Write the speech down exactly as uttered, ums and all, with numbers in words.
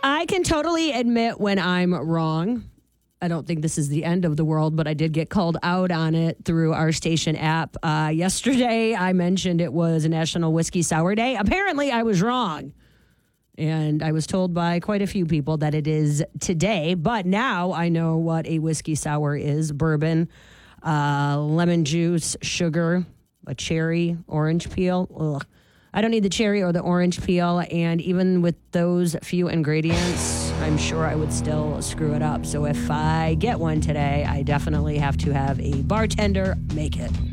I can totally admit when I'm wrong. I don't think this is the end of the world, but I did get called out on it through our station app. Uh, yesterday, I mentioned it was a National Whiskey Sour Day. Apparently, I was wrong. And I was told by quite a few people that it is today. But now I know what a whiskey sour is. Bourbon, uh, lemon juice, sugar, a cherry, orange peel. Ugh. I don't need the cherry or the orange peel. And even with those few ingredients, I'm sure I would still screw it up. So if I get one today, I definitely have to have a bartender make it.